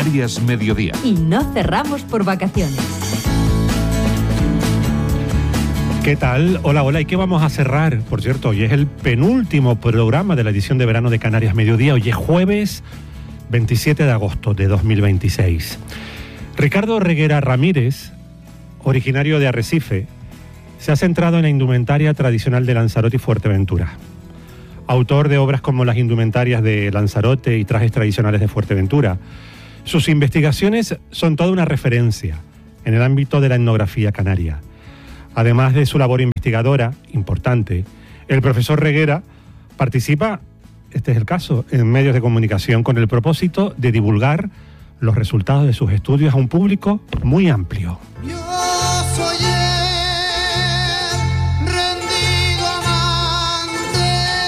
Canarias Mediodía. Y no cerramos por vacaciones. ¿Qué tal? Hola, hola. ¿Y qué vamos a cerrar? Por cierto, hoy es el penúltimo programa de la edición de verano de Canarias Mediodía. Hoy es jueves 27 de agosto de 2026. Ricardo Reguera Ramírez, originario de Arrecife, se ha centrado en la indumentaria tradicional de Lanzarote y Fuerteventura. Autor de obras como las indumentarias de Lanzarote y trajes tradicionales de Fuerteventura. Sus investigaciones son toda una referencia en el ámbito de la etnografía canaria. Además de su labor investigadora, importante, el profesor Reguera participa, este es el caso, en medios de comunicación con el propósito de divulgar los resultados de sus estudios a un público muy amplio. Yo soy el rendido amante.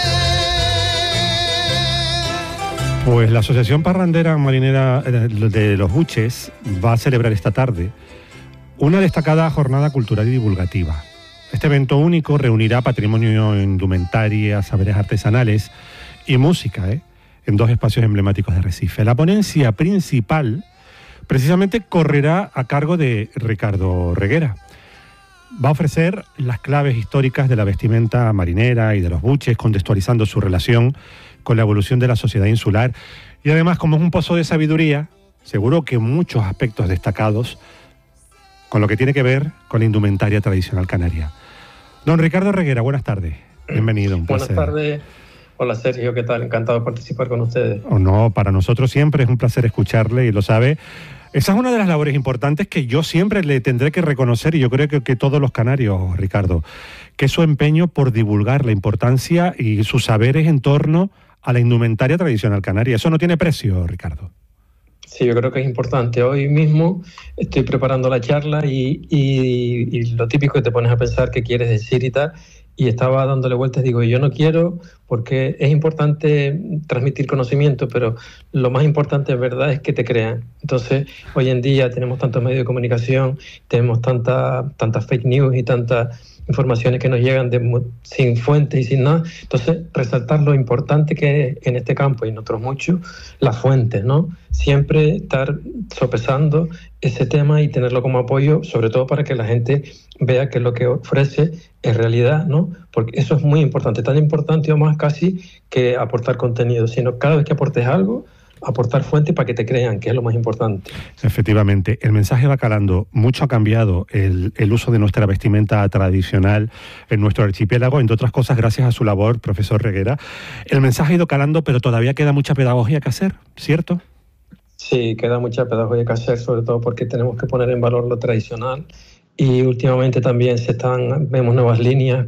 Pues la Asociación Parrandera Marinera de los Buches va a celebrar esta tarde una destacada jornada cultural y divulgativa. Este evento único reunirá patrimonio indumentaria, saberes artesanales y música, en dos espacios emblemáticos de Arrecife. La ponencia principal precisamente correrá a cargo de Ricardo Reguera. Va a ofrecer las claves históricas de la vestimenta marinera y de los buches, contextualizando su relación con la evolución de la sociedad insular. Y además, como es un pozo de sabiduría, seguro que muchos aspectos destacados con lo que tiene que ver con la indumentaria tradicional canaria. Don Ricardo Reguera, buenas tardes. Bienvenido, un placer. Buenas tardes. Hola Sergio, ¿qué tal? Encantado de participar con ustedes. Oh, no, para nosotros siempre es un placer escucharle y lo sabe. Esa es una de las labores importantes que yo siempre le tendré que reconocer, y yo creo que todos los canarios, Ricardo, que es su empeño por divulgar la importancia y sus saberes en torno a la indumentaria tradicional canaria. Eso no tiene precio, Ricardo. Sí, yo creo que es importante. Hoy mismo estoy preparando la charla y lo típico que te pones a pensar qué quieres decir y tal, y estaba dándole vueltas, digo, yo no quiero, porque es importante transmitir conocimiento, pero lo más importante en verdad es que te crean. Entonces, hoy en día tenemos tantos medios de comunicación, tenemos tantas fake news y tantas informaciones que nos llegan sin fuentes y sin nada. Entonces, resaltar lo importante que es en este campo y en otros muchos, las fuentes, ¿no? Siempre estar sopesando ese tema y tenerlo como apoyo, sobre todo para que la gente vea que lo que ofrece es realidad, ¿no? Porque eso es muy importante, tan importante o más casi que aportar contenido, sino cada vez que aportes algo, aportar fuentes para que te crean, que es lo más importante. Efectivamente, el mensaje va calando. Mucho ha cambiado el uso de nuestra vestimenta tradicional en nuestro archipiélago, entre otras cosas gracias a su labor, profesor Reguera. El mensaje ha ido calando, pero todavía queda mucha pedagogía que hacer, ¿cierto? Sí, queda mucha pedagogía que hacer, sobre todo porque tenemos que poner en valor lo tradicional, y últimamente también vemos nuevas líneas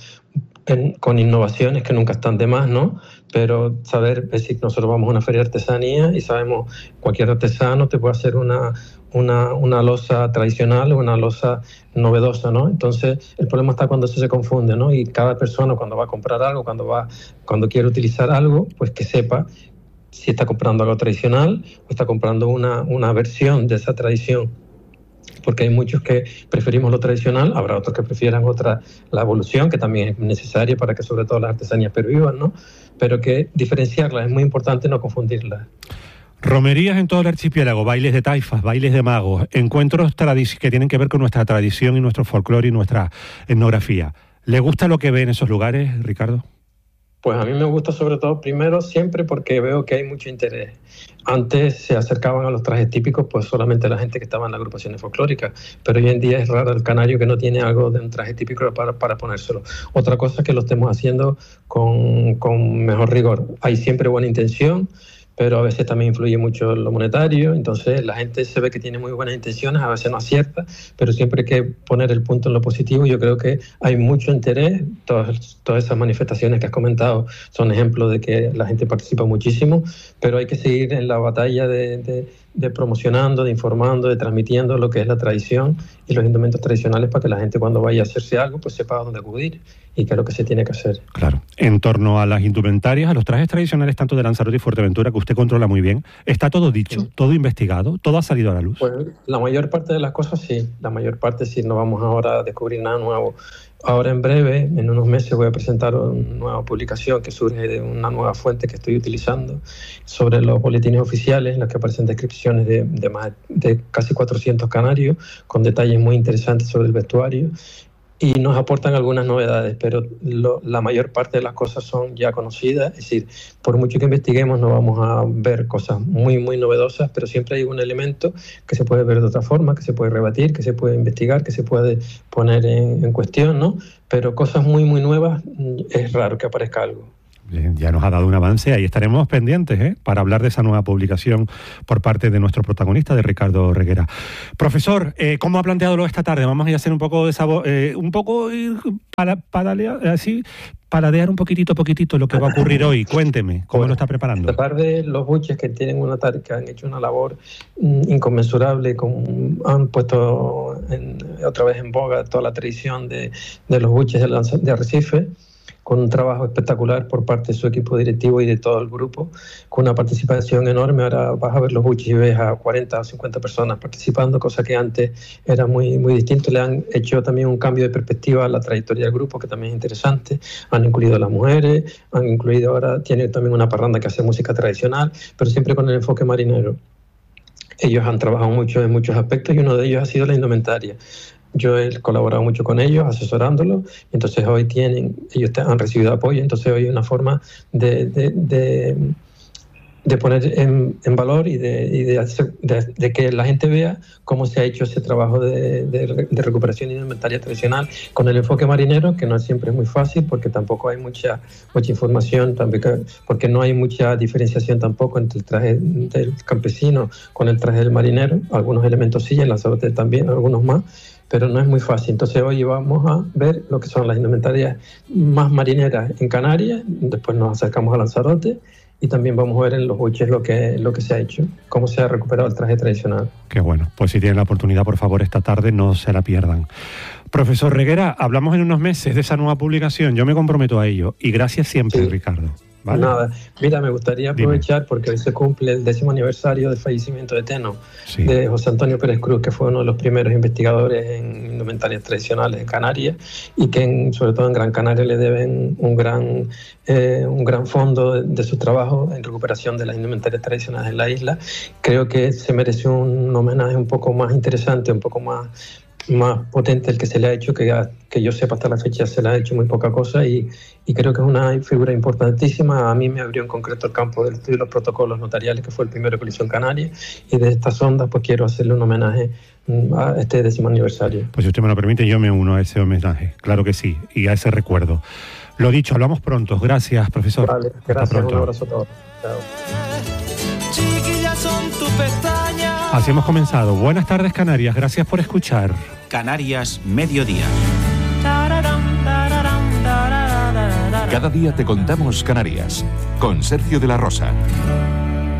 con innovaciones que nunca están de más, ¿no? Pero saber, es decir, nosotros vamos a una feria de artesanía y sabemos, cualquier artesano te puede hacer una losa tradicional o una losa novedosa, ¿no? Entonces, el problema está cuando eso se confunde, ¿no? Y cada persona cuando va a comprar algo, cuando quiere utilizar algo, pues que sepa si está comprando algo tradicional o está comprando una versión de esa tradición. Porque hay muchos que preferimos lo tradicional, habrá otros que prefieran la evolución, que también es necesaria para que sobre todo las artesanías pervivan, ¿no? Pero que diferenciarlas es muy importante, no confundirlas. Romerías en todo el archipiélago, bailes de taifas, bailes de magos, encuentros que tienen que ver con nuestra tradición y nuestro folclore y nuestra etnografía. ¿Le gusta lo que ve en esos lugares, Ricardo? Pues a mí me gusta sobre todo, primero, siempre porque veo que hay mucho interés. Antes se acercaban a los trajes típicos pues solamente la gente que estaba en las agrupaciones folclóricas, pero hoy en día es raro el canario que no tiene algo de un traje típico para ponérselo. Otra cosa es que lo estemos haciendo con mejor rigor. Hay siempre buena intención, pero a veces también influye mucho lo monetario, entonces la gente se ve que tiene muy buenas intenciones, a veces no acierta, pero siempre hay que poner el punto en lo positivo. Yo creo que hay mucho interés, todas esas manifestaciones que has comentado son ejemplos de que la gente participa muchísimo, pero hay que seguir en la batalla de promocionando, de informando, de transmitiendo lo que es la tradición y los indumentos tradicionales para que la gente cuando vaya a hacerse algo pues sepa a dónde acudir y qué es lo que se tiene que hacer. Claro. En torno a las indumentarias, a los trajes tradicionales tanto de Lanzarote y Fuerteventura, que usted controla muy bien, ¿está todo dicho, sí, todo investigado, todo ha salido a la luz? Pues la mayor parte de las cosas sí, la mayor parte sí, no vamos ahora a descubrir nada nuevo. ahora en breve, en unos meses, voy a presentar una nueva publicación que surge de una nueva fuente que estoy utilizando sobre los boletines oficiales, en los que aparecen descripciones de casi 400 canarios, con detalles muy interesantes sobre el vestuario. Y nos aportan algunas novedades, pero la mayor parte de las cosas son ya conocidas. Es decir, por mucho que investiguemos no vamos a ver cosas muy, muy novedosas, pero siempre hay un elemento que se puede ver de otra forma, que se puede rebatir, que se puede investigar, que se puede poner en cuestión, ¿no? Pero cosas muy, muy nuevas, es raro que aparezca algo. Bien, ya nos ha dado un avance, ahí estaremos pendientes para hablar de esa nueva publicación por parte de nuestro protagonista, de Ricardo Reguera. Profesor, ¿cómo ha planteado esta tarde? Vamos a ir a hacer un poco de sabor, paladear un poquitito lo que va a ocurrir hoy. Cuénteme, ¿cómo lo está preparando? Esta tarde los buches que tienen que han hecho una labor inconmensurable, han puesto otra vez en boga toda la tradición de los buches de Arrecife, con un trabajo espectacular por parte de su equipo directivo y de todo el grupo, con una participación enorme. Ahora vas a ver los buches y ves a 40 o 50 personas participando, cosa que antes era muy, muy distinto. Le han hecho también un cambio de perspectiva a la trayectoria del grupo, que también es interesante. Han incluido a las mujeres, tiene también una parranda que hace música tradicional, pero siempre con el enfoque marinero. Ellos han trabajado mucho en muchos aspectos y uno de ellos ha sido la indumentaria. Yo he colaborado mucho con ellos, asesorándolos, entonces hoy ellos han recibido apoyo, entonces hoy hay una forma de poner en valor y de que la gente vea cómo se ha hecho ese trabajo de recuperación de indumentaria tradicional con el enfoque marinero, que no siempre es muy fácil, porque tampoco hay mucha información, porque no hay mucha diferenciación tampoco entre el traje del campesino con el traje del marinero. Algunos elementos sí, el Lanzarote también, algunos más, pero no es muy fácil. Entonces hoy vamos a ver lo que son las indumentarias más marineras en Canarias, después nos acercamos a Lanzarote y también vamos a ver en los buches lo que se ha hecho, cómo se ha recuperado el traje tradicional. Qué bueno, pues si tienen la oportunidad, por favor, esta tarde no se la pierdan. Profesor Reguera, hablamos en unos meses de esa nueva publicación, yo me comprometo a ello, y gracias siempre, sí. Ricardo. ¿Vale? Nada, mira, me gustaría aprovechar porque hoy se cumple el 10º aniversario del fallecimiento de Teno, sí, de José Antonio Pérez Cruz, que fue uno de los primeros investigadores en indumentarias tradicionales de Canarias y que sobre todo en Gran Canaria le deben un gran fondo de su trabajo en recuperación de las indumentarias tradicionales en la isla. Creo que se merece un homenaje un poco más interesante, un poco más potente el que se le ha hecho, que yo sepa hasta la fecha se le ha hecho muy poca cosa y creo que es una figura importantísima. A mí me abrió en concreto el campo del estudio de los protocolos notariales, que fue el primero que lo hizo en Canarias, y de estas ondas pues quiero hacerle un homenaje a este 10º aniversario. Pues si usted me lo permite, yo me uno a ese homenaje, claro que sí, y a ese recuerdo. Lo dicho, hablamos pronto. Gracias, profesor. Vale, gracias, un abrazo a todos. Chao. Así hemos comenzado. Buenas tardes, Canarias. Gracias por escuchar. Canarias Mediodía. Cada día te contamos Canarias con Sergio de la Rosa.